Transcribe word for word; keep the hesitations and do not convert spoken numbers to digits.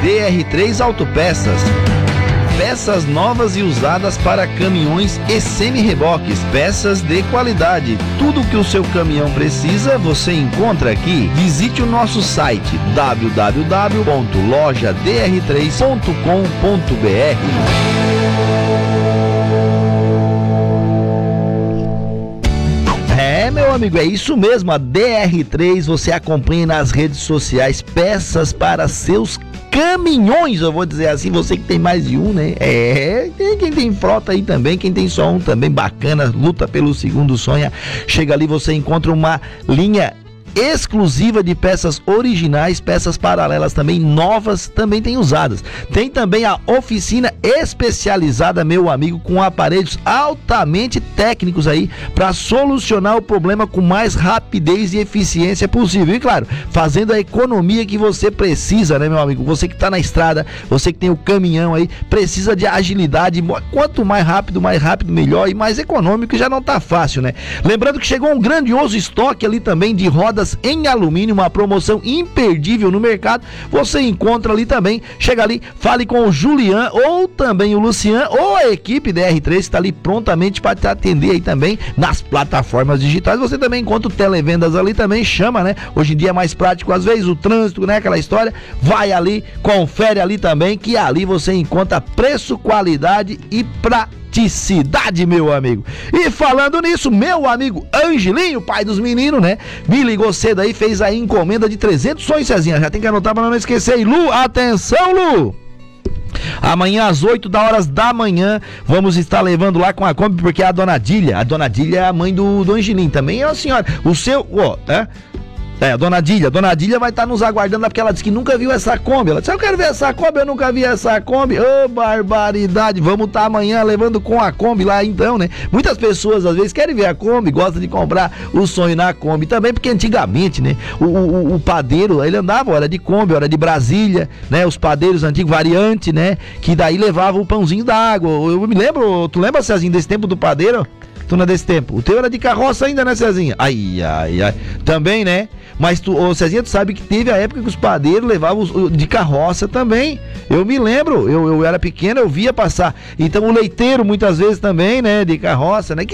D R três Autopeças. Peças novas e usadas para caminhões e semi-reboques, peças de qualidade. Tudo o que o seu caminhão precisa, você encontra aqui. Visite o nosso site w w w ponto loja d r três ponto com ponto b r. É, meu amigo, é isso mesmo, a D R três você acompanha nas redes sociais, peças para seus caminhões, eu vou dizer assim, você que tem mais de um, né? É, tem quem tem frota aí também, quem tem só um também, bacana, luta pelo segundo, sonha. Chega ali, você encontra uma linha exclusiva de peças originais, peças paralelas também, novas, também tem usadas. Tem também a oficina especializada, meu amigo, com aparelhos altamente técnicos aí para solucionar o problema com mais rapidez e eficiência possível. E claro, fazendo a economia que você precisa, né, meu amigo? Você que tá na estrada, você que tem o caminhão aí, precisa de agilidade. Quanto mais rápido, mais rápido, melhor, e mais econômico, já não tá fácil, né? Lembrando que chegou um grandioso estoque ali também de rodas em alumínio, uma promoção imperdível no mercado. Você encontra ali também. Chega ali, fale com o Julian ou também o Lucian ou a equipe D R três está ali prontamente para te atender aí também nas plataformas digitais. Você também encontra o televendas ali também, chama, né? Hoje em dia é mais prático às vezes o trânsito, né? Aquela história. Vai ali, confere ali também, que ali você encontra preço, qualidade e praticidade, meu amigo. E falando nisso, meu amigo Angelinho, pai dos meninos, né? Me ligou cedo aí, fez a encomenda de trezentos sonhos, Cezinha. Já tem que anotar para não esquecer. E Lu, atenção, Lu! Amanhã às oito da horas da manhã vamos estar levando lá com a Kombi, porque a dona Dília, a dona Dília é a mãe do, do Angelinho, também é a senhora. O seu, ó, é? É, a dona Dília, a dona Dília vai estar nos aguardando lá, porque ela disse que nunca viu essa Kombi. Ela disse, eu quero ver essa Kombi, eu nunca vi essa Kombi. Ô, oh, barbaridade, vamos estar amanhã levando com a Kombi lá então, né? Muitas pessoas às vezes querem ver a Kombi, gostam de comprar o sonho na Kombi também, porque antigamente, né, o, o, o padeiro, ele andava, hora de Kombi, hora de Brasília, né, os padeiros antigos, variante, né, que daí levava o pãozinho da água. Eu me lembro, tu lembra, Cezinho, desse tempo do padeiro? Tu não é desse tempo. O teu era de carroça ainda, né, Cezinha? Ai, ai, ai. Também, né? Mas tu, ô, Cezinha, tu sabe que teve a época que os padeiros levavam os, de carroça também. Eu me lembro, eu, eu era pequeno, eu via passar. Então o leiteiro muitas vezes também, né, de carroça, né?